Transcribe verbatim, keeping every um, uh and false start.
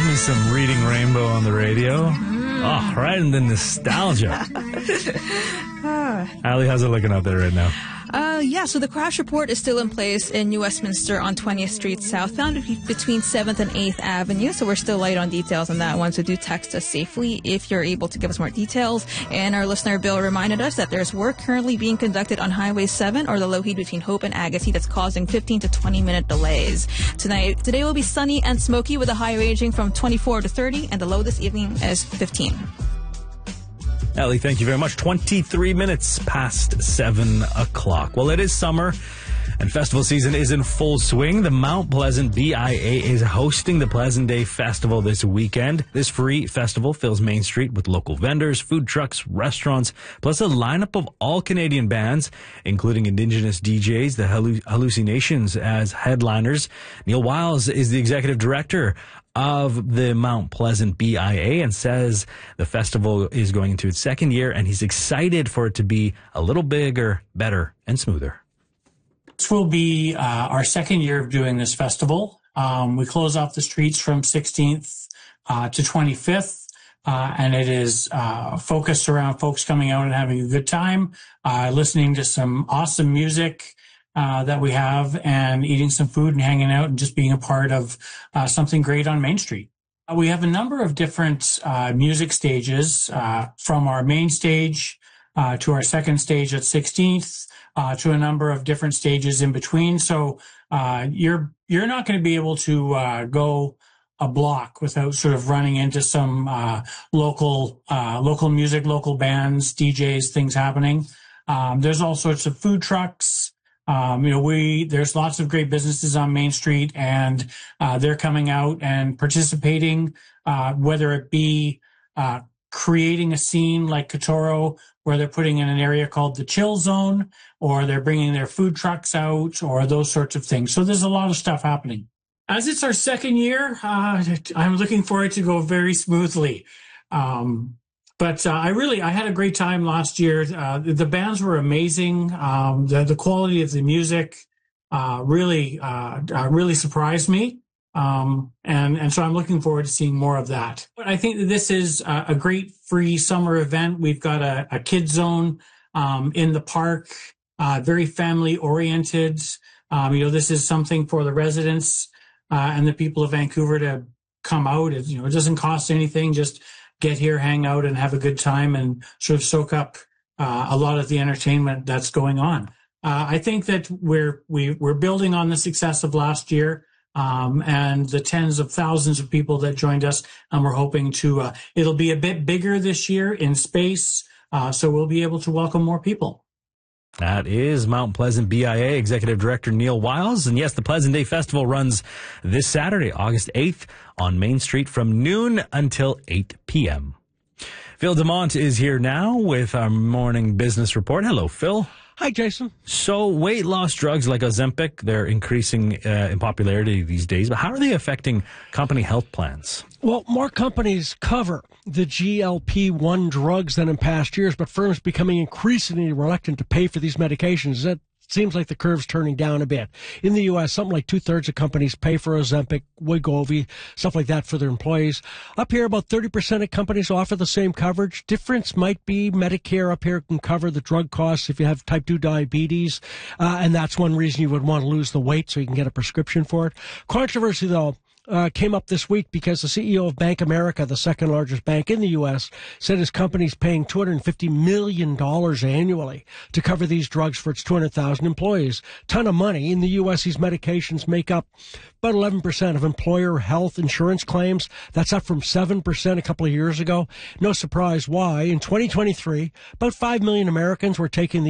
Love me some Reading Rainbow on the radio. Mm. Oh, right in the nostalgia. Allie, how's it looking out there right now? Uh, yeah, so the crash report is still in place in New Westminster on twentieth Street southbound between seventh and eighth Avenue. So we're still light on details on that one. So do text us safely if you're able to give us more details. And our listener Bill reminded us that there's work currently being conducted on Highway seven or the Lougheed between Hope and Agassiz that's causing fifteen to twenty minute delays. Tonight, today will be sunny and smoky with a high ranging from twenty-four to thirty and the low this evening is fifteen. Ellie, thank you very much. twenty-three minutes past seven o'clock. Well, it is summer, and festival season is in full swing. The Mount Pleasant B I A is hosting the Pleasant Day Festival this weekend. This free festival fills Main Street with local vendors, food trucks, restaurants, plus a lineup of all Canadian bands, including Indigenous D Js, the Halluc- Hallucinations as headliners. Neil Wiles is the executive director of the Mount Pleasant B I A and says the festival is going into its second year and he's excited for it to be a little bigger, better, and smoother. This will be uh, our second year of doing this festival. Um, we close off the streets from sixteenth uh, to twenty-fifth, uh, and it is uh, focused around folks coming out and having a good time, uh, listening to some awesome music Uh, that we have, and eating some food and hanging out and just being a part of uh, something great on Main Street. Uh, we have a number of different uh, music stages, uh, from our main stage uh, to our second stage at sixteenth, uh, to a number of different stages in between. So uh, you're you're not going to be able to uh, go a block without sort of running into some uh, local uh, local music, local bands, D Js, things happening. Um, there's all sorts of food trucks. Um, you know, we, there's lots of great businesses on Main Street, and, uh, they're coming out and participating, uh, whether it be, uh, creating a scene like Katoro, where they're putting in an area called the Chill Zone, or they're bringing their food trucks out, or those sorts of things. So there's a lot of stuff happening. As it's our second year, uh, I'm looking for it to go very smoothly. Um, But uh, I really, I had a great time last year. Uh, the bands were amazing. Um, the, the quality of the music uh, really, uh, uh, really surprised me. Um, and, and so I'm looking forward to seeing more of that. But I think that this is a, a great free summer event. We've got a, a kids zone um, in the park, uh, very family oriented. Um, you know, this is something for the residents uh, and the people of Vancouver to come out. It, you know, it doesn't cost anything. Just get here, hang out, and have a good time, and sort of soak up uh, a lot of the entertainment that's going on. Uh, I think that we're we, we're building on the success of last year um, and the tens of thousands of people that joined us, and we're hoping to. Uh, it'll be a bit bigger this year in space, uh, so we'll be able to welcome more people. That is Mount Pleasant B I A Executive Director Neil Wiles. And yes, the Pleasant Day Festival runs this Saturday, August eighth, on Main Street from noon until eight p.m. Phil Demont is here now with our morning business report. Hello, Phil. Hi, Jason. So weight loss drugs like Ozempic, they're increasing uh, in popularity these days, but how are they affecting company health plans? Well, more companies cover the G L P one drugs than in past years, but firms becoming increasingly reluctant to pay for these medications. That seems like the curve's turning down a bit. In the U S, something like two-thirds of companies pay for Ozempic, Wegovy, stuff like that for their employees. Up here, about thirty percent of companies offer the same coverage. Difference might be Medicare up here can cover the drug costs if you have type two diabetes, uh, and that's one reason you would want to lose the weight so you can get a prescription for it. Controversy, though, Uh, came up this week because the C E O of Bank America, the second largest bank in the U S, said his company's paying two hundred fifty million dollars annually to cover these drugs for its two hundred thousand employees. Ton of money. In the U S, these medications make up about eleven percent of employer health insurance claims. That's up from seven percent a couple of years ago. No surprise why. In twenty twenty-three, about five million Americans were taking the